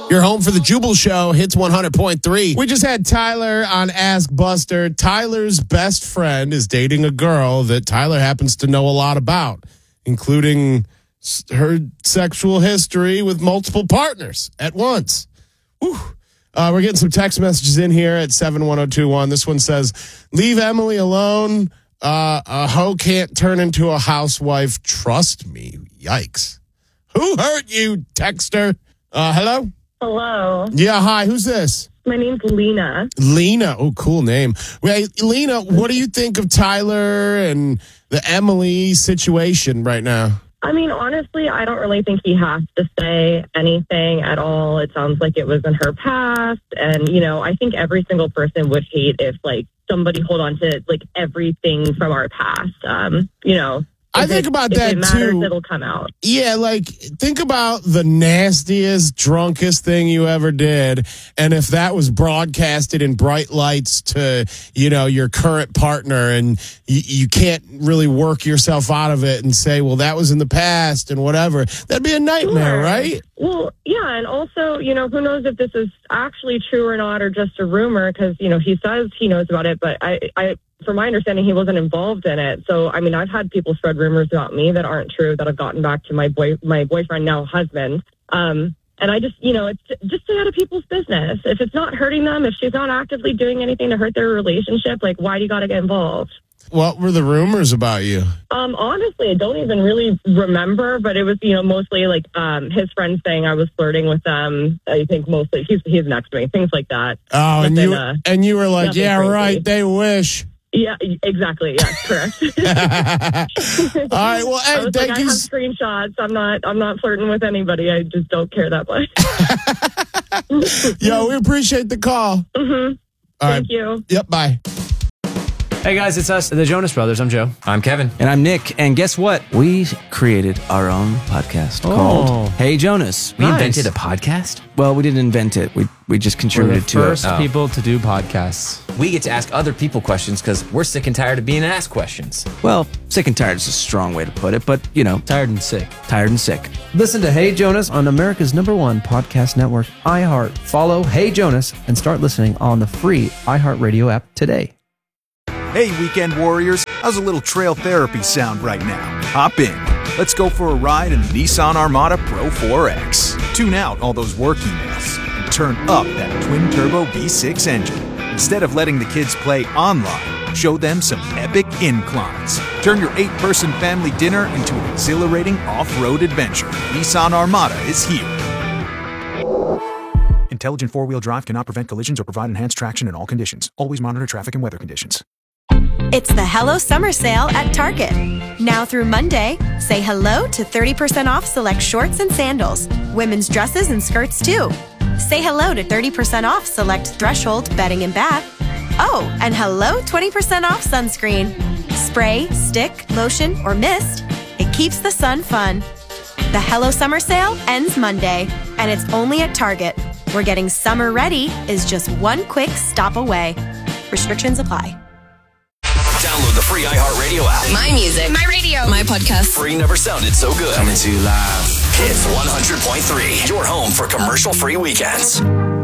You're home for the Jubal Show, Hits 100.3. We just had Tyler on Ask Buster. Tyler's best friend is dating a girl that Tyler happens to know a lot about, including her sexual history with multiple partners at once. Whew. We're getting some text messages in here at 71021. This one says, leave Emily alone. A hoe can't turn into a housewife. Trust me. Yikes. Who hurt you, texter? Hello? Hello. Yeah, hi. Who's this? My name's Lena. Lena. Oh, cool name. Wait, Lena, what do you think of Tyler and the Emily situation right now? I mean, honestly, I don't really think he has to say anything at all. It sounds like it was in her past. And, you know, I think every single person would hate if, like, somebody hold on to, like, everything from our past. You know. I think about that, if it matters, too. It'll come out. Yeah, like, think about the nastiest, drunkest thing you ever did. And if that was broadcasted in bright lights to, you know, your current partner, and you can't really work yourself out of it and say, well, that was in the past and whatever, that'd be a nightmare, Sure. right? Well, yeah, and also, you know, who knows if this is actually true or not, or just a rumor, because, you know, he says he knows about it, but I from my understanding, he wasn't involved in it. So, I mean, I've had people spread rumors about me that aren't true that have gotten back to my boyfriend, now husband. And I just, you know, it's just stay out of people's business. If it's not hurting them, if she's not actively doing anything to hurt their relationship, like, why do you got to get involved? What were the rumors about you? Honestly, I don't even really remember, but it was, you know, mostly like his friends saying I was flirting with them. I think mostly he's next to me, things like that. Oh, Nothing, and you were like, yeah, crazy. right, they wish. Yeah, exactly. Yeah, correct. All right. Well, hey, I thank you. have screenshots. I'm not flirting with anybody. I just don't care that much. Yo, we appreciate the call. Mm-hmm. Thank you. Yep. Bye. Hey guys, it's us, the Jonas Brothers. I'm Joe. I'm Kevin. And I'm Nick. And guess what? We created our own podcast called Hey Jonas. We invented a podcast? Well, we didn't invent it. We just contributed to it. We're the first people to do podcasts. We get to ask other people questions because we're sick and tired of being asked questions. Well, sick and tired is a strong way to put it, but, you know. Tired and sick. Tired and sick. Listen to Hey Jonas on America's #1 podcast network, iHeart. Follow Hey Jonas and start listening on the free iHeartRadio app today. Hey, weekend warriors, how's a little trail therapy sound right now? Hop in. Let's go for a ride in the Nissan Armada Pro 4X. Tune out all those work emails and turn up that twin-turbo V6 engine. Instead of letting the kids play online, show them some epic inclines. Turn your 8-person family dinner into an exhilarating off-road adventure. Nissan Armada is here. Intelligent four-wheel drive cannot prevent collisions or provide enhanced traction in all conditions. Always monitor traffic and weather conditions. It's the Hello Summer Sale at Target. Now through Monday, say hello to 30% off select shorts and sandals, women's dresses and skirts too. Say hello to 30% off select Threshold bedding and bath. Oh, and hello 20% off sunscreen. Spray, stick, lotion, or mist. It keeps the sun fun. The Hello Summer Sale ends Monday, and it's only at Target, where getting summer ready is just one quick stop away. Restrictions apply. Download the free iHeartRadio app. My music, my radio, my podcast. Free never sounded so good. Coming to you live. Hits 100.3. Your home for commercial-free weekends.